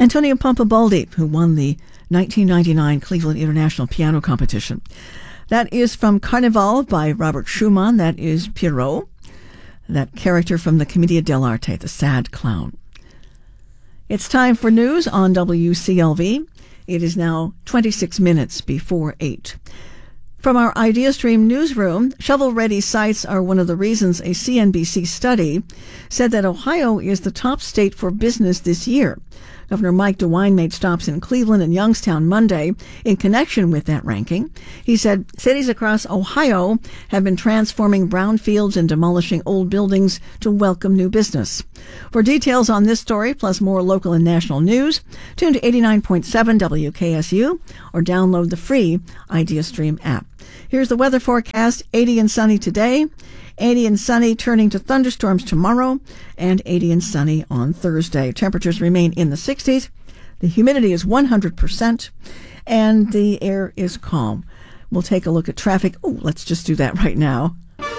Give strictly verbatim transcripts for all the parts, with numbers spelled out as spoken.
Antonio Pompabaldi, who won the nineteen ninety-nine Cleveland International Piano Competition. That is from Carnival by Robert Schumann. That is Pierrot, that character from the Commedia dell'arte, the sad clown. It's time for news on W C L V. It is now twenty-six minutes before eight. From our IdeaStream newsroom, shovel-ready sites are one of the reasons a C N B C study said that Ohio is the top state for business this year. Governor Mike DeWine made stops in Cleveland and Youngstown Monday in connection with that ranking. He said cities across Ohio have been transforming brownfields and demolishing old buildings to welcome new business. For details on this story, plus more local and national news, tune to eighty-nine point seven W K S U or download the free IdeaStream app. Here's the weather forecast. eighty and sunny today, eighty and sunny turning to thunderstorms tomorrow, and eighty and sunny on Thursday. Temperatures remain in the sixties. The humidity is one hundred percent, and the air is calm. We'll take a look at traffic. Oh, let's just do that right now.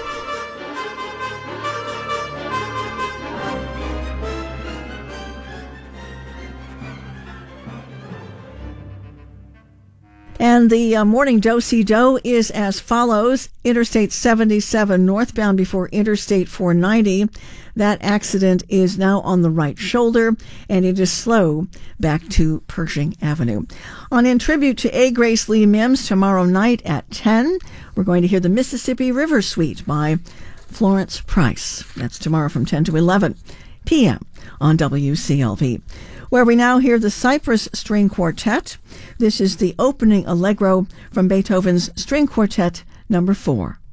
And the uh, morning do-si-do is as follows. Interstate seventy-seven northbound before Interstate four ninety. That accident is now on the right shoulder, and it is slow back to Pershing Avenue. On In Tribute to A. Grace Lee Mims tomorrow night at ten, we're going to hear the Mississippi River Suite by Florence Price. That's tomorrow from ten to eleven p.m. on W C L V. Where we now hear the Cypress String Quartet. This is the opening allegro from Beethoven's String Quartet number four.